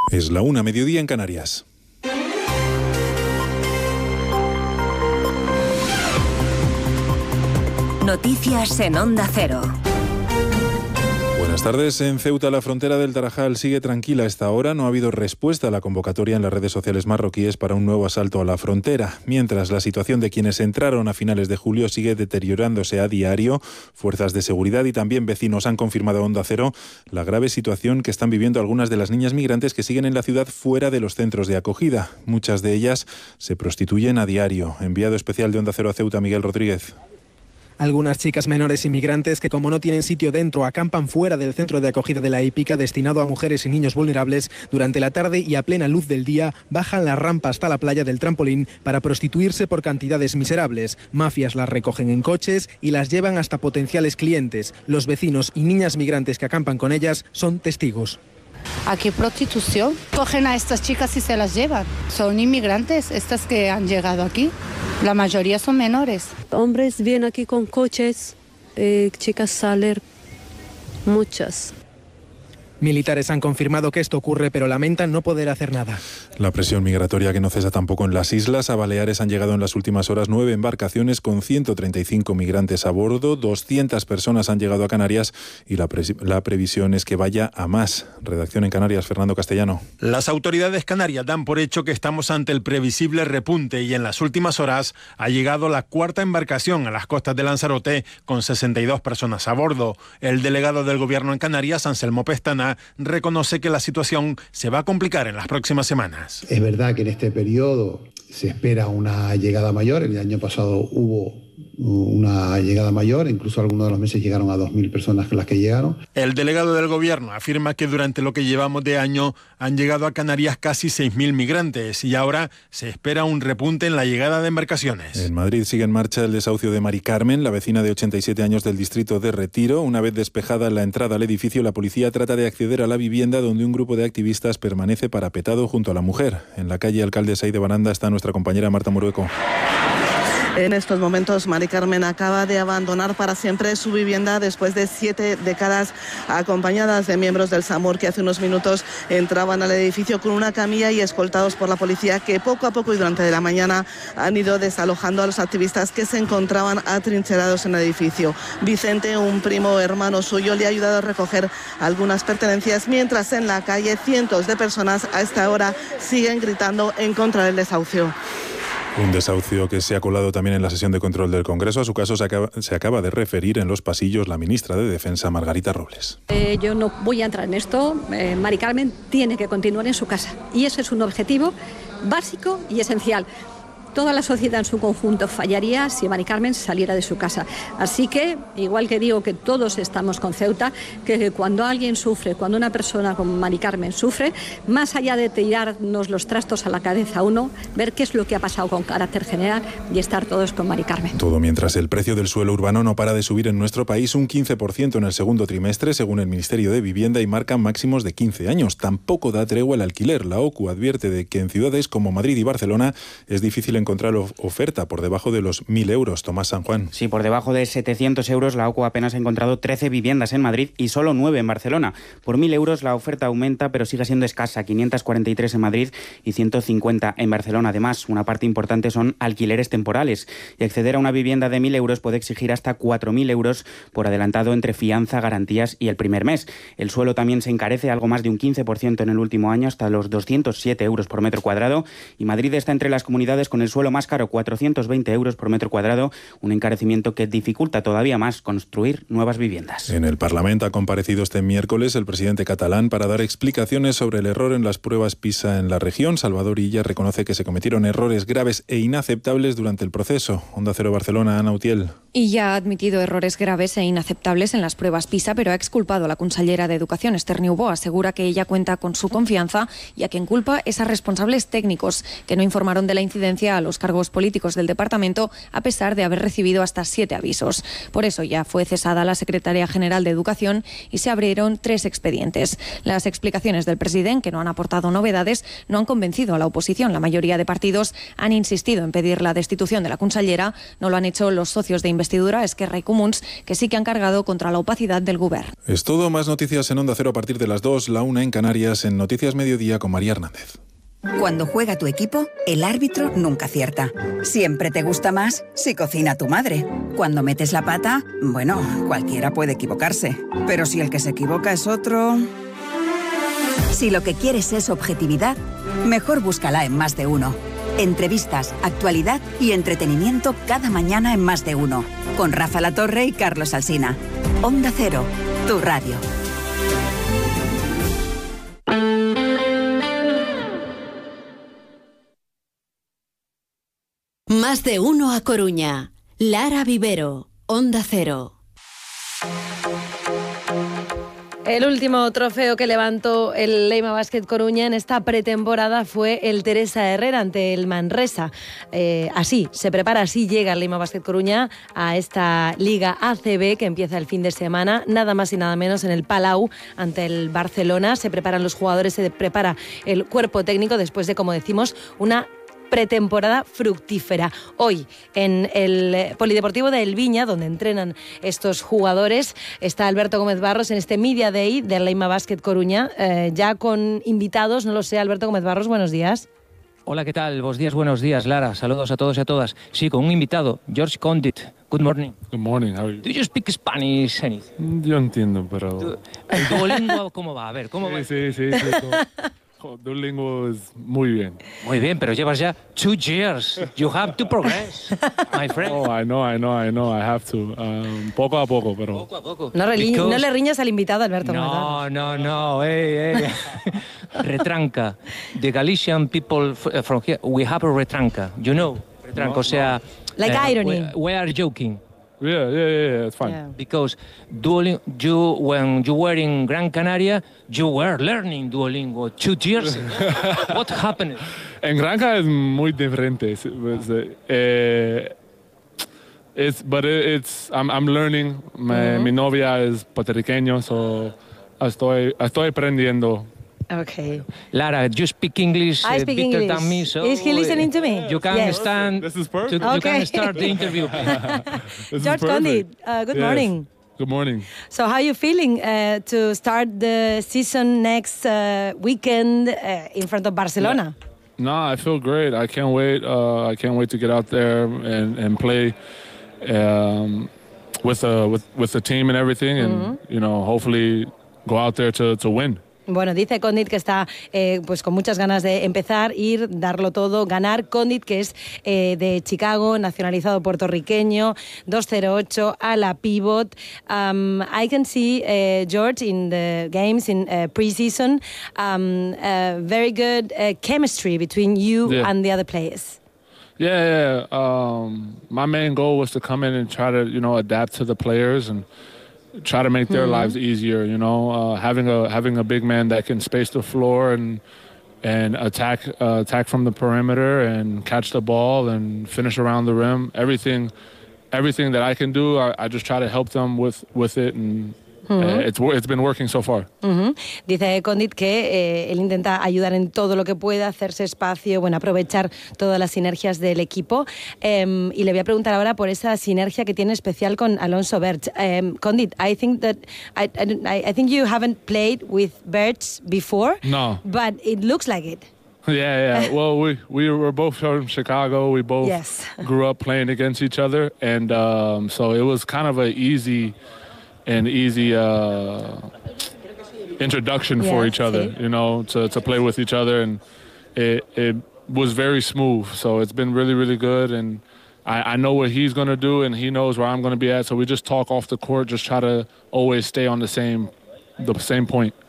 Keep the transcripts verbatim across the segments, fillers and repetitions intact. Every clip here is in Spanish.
Es la una, mediodía en Canarias. Noticias en Onda Cero. Buenas tardes. En Ceuta, la frontera del Tarajal sigue tranquila a esta hora. No ha habido respuesta a la convocatoria en las redes sociales marroquíes para un nuevo asalto a la frontera. Mientras la situación de quienes entraron a finales de julio sigue deteriorándose a diario, fuerzas de seguridad y también vecinos han confirmado a Onda Cero la grave situación que están viviendo algunas de las niñas migrantes que siguen en la ciudad fuera de los centros de acogida. Muchas de ellas se prostituyen a diario. Enviado especial de Onda Cero a Ceuta, Miguel Rodríguez. Algunas chicas menores inmigrantes que, como no tienen sitio dentro, acampan fuera del centro de acogida de la Hípica destinado a mujeres y niños vulnerables. Durante la tarde y a plena luz del día bajan la rampa hasta la playa del Trampolín para prostituirse por cantidades miserables. Mafias las recogen en coches y las llevan hasta potenciales clientes. Los vecinos y niñas migrantes que acampan con ellas son testigos. Aquí prostitución. Cogen a estas chicas y se las llevan. Son inmigrantes, estas que han llegado aquí. La mayoría son menores. Hombres vienen aquí con coches, eh, chicas salen, muchas. Militares han confirmado que esto ocurre, pero lamentan no poder hacer nada. La presión migratoria que no cesa tampoco en las islas. A Baleares han llegado en las últimas horas nueve embarcaciones con ciento treinta y cinco migrantes a bordo. doscientas personas han llegado a Canarias y la, pre la previsión es que vaya a más. Redacción en Canarias, Fernando Castellano. Las autoridades canarias dan por hecho que estamos ante el previsible repunte y en las últimas horas ha llegado la cuarta embarcación a las costas de Lanzarote con sesenta y dos personas a bordo. El delegado del gobierno en Canarias, Anselmo Pestana, reconoce que la situación se va a complicar en las próximas semanas. Es verdad que en este periodo se espera una llegada mayor. El año pasado hubo una llegada mayor, incluso algunos de los meses llegaron a dos mil personas las que llegaron. El delegado del gobierno afirma que durante lo que llevamos de año han llegado a Canarias casi seis mil migrantes y ahora se espera un repunte en la llegada de embarcaciones. En Madrid sigue en marcha el desahucio de Mari Carmen, la vecina de ochenta y siete años del distrito de Retiro. Una vez despejada la entrada al edificio, la policía trata de acceder a la vivienda donde un grupo de activistas permanece parapetado junto a la mujer. En la calle Alcalde Saiz de Baranda está nuestra compañera Marta Morueco. En estos momentos, Mari Carmen acaba de abandonar para siempre su vivienda después de siete décadas, acompañadas de miembros del SAMUR que hace unos minutos entraban al edificio con una camilla y escoltados por la policía, que poco a poco y durante la mañana han ido desalojando a los activistas que se encontraban atrincherados en el edificio. Vicente, un primo hermano suyo, le ha ayudado a recoger algunas pertenencias, mientras en la calle cientos de personas a esta hora siguen gritando en contra del desahucio. Un desahucio que se ha colado también en la sesión de control del Congreso. A su caso se acaba, se acaba de referir en los pasillos la ministra de Defensa, Margarita Robles. Eh, yo no voy a entrar en esto. Eh, Mari Carmen tiene que continuar en su casa. Y ese es un objetivo básico y esencial. Toda la sociedad en su conjunto fallaría si Mari Carmen saliera de su casa. Así que, igual que digo que todos estamos con Ceuta, que cuando alguien sufre, cuando una persona como Mari Carmen sufre, más allá de tirarnos los trastos a la cabeza uno, ver qué es lo que ha pasado con carácter general y estar todos con Mari Carmen. Todo mientras el precio del suelo urbano no para de subir en nuestro país un quince por ciento en el segundo trimestre, según el Ministerio de Vivienda, y marca máximos de quince años. Tampoco da tregua el alquiler. La OCU advierte de que en ciudades como Madrid y Barcelona es difícil encontrar oferta por debajo de los mil euros. Tomás San Juan. Sí, por debajo de setecientos euros la OCU apenas ha encontrado trece viviendas en Madrid y solo nueve en Barcelona. Por mil euros la oferta aumenta, pero sigue siendo escasa, quinientas cuarenta y tres en Madrid y ciento cincuenta en Barcelona. Además, una parte importante son alquileres temporales y acceder a una vivienda de mil euros puede exigir hasta cuatro mil euros por adelantado entre fianza, garantías y el primer mes. El suelo también se encarece algo más de un quince por ciento en el último año, hasta los doscientos siete euros por metro cuadrado, y Madrid está entre las comunidades con el suelo más caro, cuatrocientos veinte euros por metro cuadrado, un encarecimiento que dificulta todavía más construir nuevas viviendas. En el Parlamento ha comparecido este miércoles el presidente catalán para dar explicaciones sobre el error en las pruebas PISA en la región. Salvador Illa reconoce que se cometieron errores graves e inaceptables durante el proceso. Onda Cero Barcelona, Ana Utiel. Illa ha admitido errores graves e inaceptables en las pruebas PISA, pero ha exculpado a la consellera de Educación, Esther Niubó. Asegura que ella cuenta con su confianza y a quien culpa es a responsables técnicos que no informaron de la incidencia a los cargos políticos del departamento, a pesar de haber recibido hasta siete avisos. Por eso ya fue cesada la secretaria general de Educación y se abrieron tres expedientes. Las explicaciones del presidente, que no han aportado novedades, no han convencido a la oposición. La mayoría de partidos han insistido en pedir la destitución de la consellera. No lo han hecho los socios de investidura, Esquerra y Comuns, que sí que han cargado contra la opacidad del Govern. Es todo. Más noticias en Onda Cero a partir de las dos, la una en Canarias, en Noticias Mediodía con María Hernández. Cuando juega tu equipo, el árbitro nunca acierta. Siempre te gusta más si cocina tu madre. Cuando metes la pata, bueno, cualquiera puede equivocarse. Pero si el que se equivoca es otro... Si lo que quieres es objetividad, mejor búscala en Más de Uno. Entrevistas, actualidad y entretenimiento cada mañana en Más de Uno. Con Rafa Latorre y Carlos Alsina. Onda Cero, tu radio. Más de Uno a Coruña. Lara Vivero, Onda Cero. El último trofeo que levantó el Leima Basket Coruña en esta pretemporada fue el Teresa Herrera ante el Manresa. Eh, así, se prepara, así llega el Leima Basket Coruña a esta Liga A C B que empieza el fin de semana, nada más y nada menos en el Palau ante el Barcelona. Se preparan los jugadores, se prepara el cuerpo técnico después de, como decimos, una pretemporada fructífera. Hoy, en el Polideportivo de El Viña, donde entrenan estos jugadores, está Alberto Gómez Barros en este Media Day del Leima Basket Coruña, eh, ya con invitados, no lo sé. Alberto Gómez Barros, buenos días. Hola, ¿qué tal? Buenos días, buenos días, Lara. Saludos a todos y a todas. Sí, con un invitado, George Condit. Good morning. Good morning, how are you? Do you speak Spanish anything? Yo entiendo, pero... ¿El Duolingo cómo va? A ver, ¿cómo sí, va? Sí, sí, sí. Duolingo es muy bien. Muy bien, pero llevas ya two years. You have to progress, my friend. Oh, I know, I know, I know. I have to. Um, poco a poco, pero... Poco a poco. No, reliñ- Because... no le riñas al invitado, Alberto. No, no, no. Hey, hey. Retranca. The Galician people from here, we have a retranca. You know, retranca. No, o sea... Like uh, irony. We, we are joking. Yeah, yeah, yeah, it's fine. Yeah. Because Duolingo, you, when you were in Gran Canaria, you were learning Duolingo two years ago. What happened? En Granca es muy diferente. Es, es, eh, it's, but it's, I'm, I'm learning. Mi, uh-huh. mi novia es puertorriqueño, so estoy, estoy aprendiendo. Okay. Lara, you speak English I uh, speak better English. than me, so Is he listening to me? You can yes. stand. This is perfect. To, okay. You can start the interview. George Condit, uh, good yes. morning. Good morning. So, how are you feeling uh, to start the season next uh, weekend uh, in front of Barcelona? Yeah. No, I feel great. I can't wait. Uh, I can't wait to get out there and and play um, with uh, with with the team and everything, and mm-hmm. you know, hopefully go out there to to win. Bueno, dice Condit que está eh, pues con muchas ganas de empezar, ir, darlo todo, ganar. Condit, que es eh, de Chicago, nacionalizado puertorriqueño, dos cero ocho a la pivot. Um, I can see, uh, George, in the games in uh, pre-season, um, uh, very good uh, chemistry between you yeah. and the other players. Yeah, yeah. Um, my main goal was to come in and try to, you know, adapt to the players and try to make their mm-hmm. lives easier, you know, uh, having a having a big man that can space the floor and and attack uh, attack from the perimeter and catch the ball and finish around the rim. Everything everything that I can do, I, I just try to help them with with it, and uh-huh. uh, it's it's been working so far. Uh-huh. Dice Condit que eh, él intenta ayudar en todo lo que pueda, hacerse espacio, bueno, aprovechar todas las sinergias del equipo. Um, y le voy a preguntar ahora por esa sinergia que tiene especial con Alonso Berch. Um, Condit, I think that I, I I think you haven't played with Berch before. No. But it looks like it. Yeah, yeah. Well, we we were both from Chicago. We both yes. grew up playing against each other, and um, so it was kind of an easy. An easy uh, introduction yeah, for each other, see? you know, to, to play with each other, and it it was very smooth. So it's been really, really good, and I, I know what he's going to do, and he knows where I'm going to be at. So we just talk off the court, just try to always stay on the same the same point.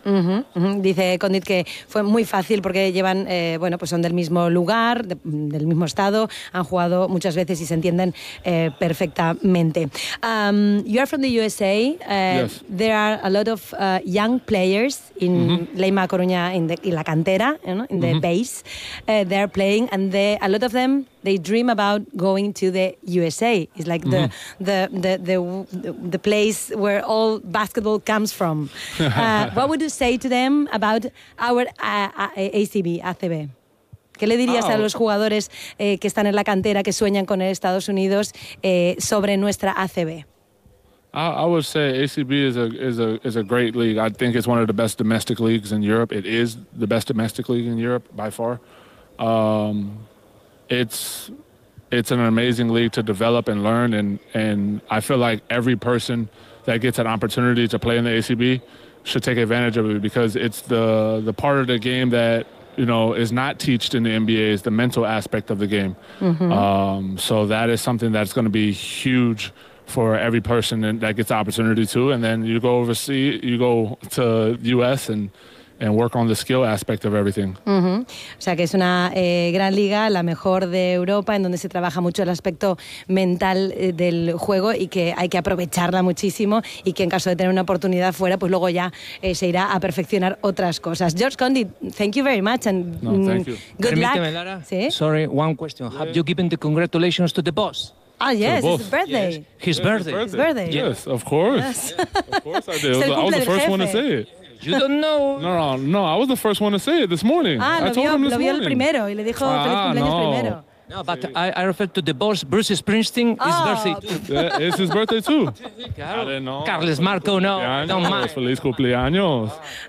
Uh-huh, uh-huh. Dice Condit que fue muy fácil porque llevan, eh, bueno, pues son del mismo lugar, de, del mismo estado, han jugado muchas veces y se entienden eh, perfectamente. Um, you are from the U S A. Uh, Yes. There are a lot of uh, young players in Mhm. Leima Coruña, in, the, in la cantera, you know, in the Mhm. base. Uh, they're playing, and they, a lot of them, they dream about going to the U S A. It's like the, Mhm. the, the, the, the place where all basketball comes from. Uh, what would you say to them about our uh, A C B, A C B? ¿Qué le dirías Ah, a los jugadores eh, que están en la cantera, que sueñan con el Estados Unidos, eh, sobre nuestra A C B? I, I would say A C B is a is a is a great league. I think it's one of the best domestic leagues in Europe. It is the best domestic league in Europe by far. Um, it's it's an amazing league to develop and learn, and and I feel like every person that gets an opportunity to play in the A C B should take advantage of it, because it's the the part of the game that, you know, is not taught in the N B A, is the mental aspect of the game. Mhm. Um, so that is something that's going to be huge for every person that gets the opportunity to. And then you go overseas, you go to U S and and work on the skill aspect of everything. Uh-huh. O sea que es una eh, gran liga, la mejor de Europa, en donde se trabaja mucho el aspecto mental eh, del juego, y que hay que aprovecharla muchísimo, y que en caso de tener una oportunidad fuera, pues luego ya eh, se irá a perfeccionar otras cosas. George Condit, thank you very much, and No, mm, thank you. good Permíteme, luck. Lara. ¿Sí? Sorry, one question. Have you given the congratulations to the boss? Ah, yes, both. it's his birthday. His birthday. His birthday. Yes, of course. Yes. Of course I did. Es el I was cumple the del first one to jefe. say it. You don't know. No, no, no. I was the first one to say it this morning. Ah, I lo told vio, him this lo vio el morning. primero, y le dijo Ah, feliz cumpleaños no. primero. No, but I, I refer to the boss, Bruce Springsteen, Ah. his birthday too. Yeah, it's his birthday too. Claro. I didn't know. Carles Marco, no, don't Cumpleaños, mind. feliz cumpleaños.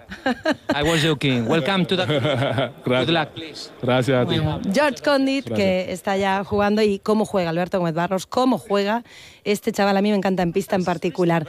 I was joking. Welcome to the Good Gracias. luck, please. Gracias a ti. Bueno, George Condit, Gracias. que está ya jugando, y cómo juega Alberto Gómez Barros, cómo juega este chaval, a mí me encanta en pista en particular.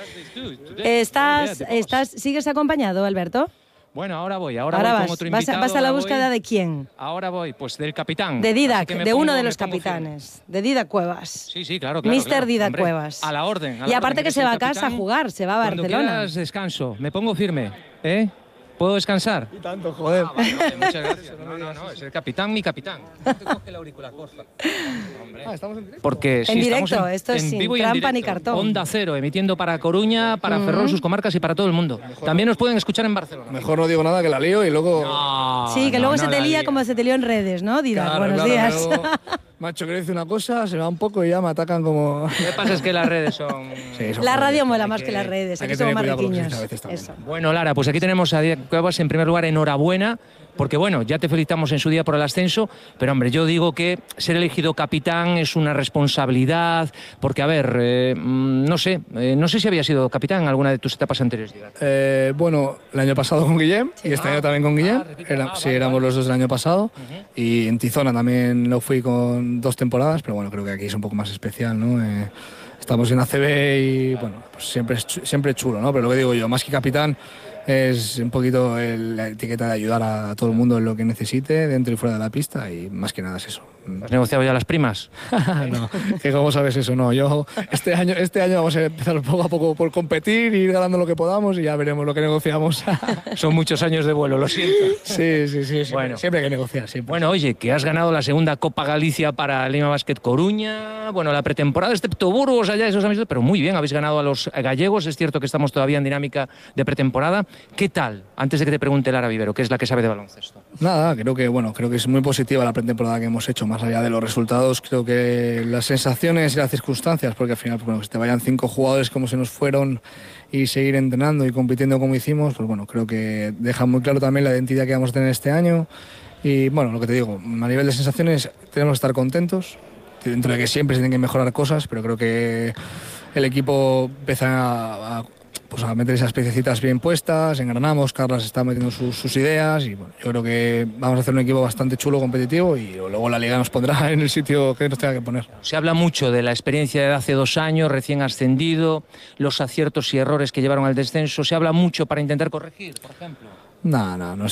¿Estás, estás, ¿Sigues acompañado, Alberto? Bueno, ahora voy, ahora, Ahora voy vas, con otro vas, a, invitado. vas a la ahora búsqueda voy, de quién? Ahora voy, pues del capitán. De Así Didac, que me de pongo- uno de me los pongo firme. capitanes, de Didac Cuevas. Sí, sí, claro, claro. Mister claro. Didac Hombre, Cuevas. A la orden. a la Y aparte orden, que eres se el va a casa a capitán. jugar, se va a Cuando Barcelona. quieras, descanso. Me pongo firme, ¿eh? ¿Puedo descansar? Y tanto, joder. Ah, vale, vale, muchas gracias. No, no, no, es el capitán, mi capitán. No te coge el auricular, porfa. Hombre. Ah, estamos en directo. Porque sí, En estamos directo, esto es en sin vivo y en trampa ni directo. cartón. Onda Cero, emitiendo para Coruña, para Ferrol, sus comarcas y para todo el mundo. También nos pueden escuchar en Barcelona. Mejor no digo nada, que la lío y luego... No, Sí, que no, luego no se te la lía líes. como se te lió en redes, ¿no, Didac? Claro, Buenos claro, días. luego, macho, que dice una cosa, se va un poco y ya me atacan como... Lo que pasa es que las redes son... Sí, son La radio jodidas. mola hay más que- que las redes, hay aquí que somos tener más cuidado con lo que se riquiños. dice a veces también. Eso. Bueno, Lara, pues aquí tenemos a Didac Cuevas. En primer lugar, enhorabuena, porque bueno, ya te felicitamos en su día por el ascenso, pero hombre, yo digo que ser elegido capitán es una responsabilidad, porque a ver, eh, mm, no sé, eh, no sé si había sido capitán en alguna de tus etapas anteriores, Didac. Eh, bueno, el año pasado con Guillem y este año también con Guillem. Era- sí, éramos los dos el año pasado. Y en Tizona también lo fui con dos temporadas, pero bueno, creo que aquí es un poco más especial, ¿no? Eh, estamos en A C B y bueno, pues siempre es, chu- siempre es chulo, ¿no? Pero lo que digo yo, más que capitán, es un poquito el- la etiqueta de ayudar a todo el mundo en lo que necesite, dentro y fuera de la pista, y más que nada es eso. ¿Has negociado ya las primas? No, que cómo sabes eso, no. Yo este año, este año vamos a empezar poco a poco por competir, ir ganando lo que podamos y ya veremos lo que negociamos. Son muchos años de vuelo, lo siento. Sí, sí, sí. Siempre, Bueno. siempre hay que negociar, siempre. Bueno, oye, que has ganado la segunda Copa Galicia para Lima Basket Coruña, bueno, la pretemporada, excepto Burgos, allá esos amigos, pero muy bien, habéis ganado a los gallegos, es cierto que estamos todavía en dinámica de pretemporada. ¿Qué tal? Antes de que te pregunte Lara Vivero, que es la que sabe de baloncesto. Nada, creo que bueno, creo que es muy positiva la pretemporada que hemos hecho, más allá de los resultados. Creo que las sensaciones y las circunstancias, porque al final, pues, bueno, que te vayan cinco jugadores como se nos fueron y seguir entrenando y compitiendo como hicimos, pues bueno, creo que deja muy claro también la identidad que vamos a tener este año. Y bueno, lo que te digo, a nivel de sensaciones tenemos que estar contentos, dentro de que siempre se tienen que mejorar cosas, pero creo que el equipo empieza a, a pues a meter esas piececitas bien puestas, engranamos, Carlas está metiendo sus, sus ideas y bueno, yo creo que vamos a hacer un equipo bastante chulo, competitivo y luego la liga nos pondrá en el sitio que nos tenga que poner. Se habla mucho de la experiencia de hace dos años, recién ascendido, los aciertos y errores que llevaron al descenso. Se habla mucho para intentar corregir, por ejemplo. No, no, no,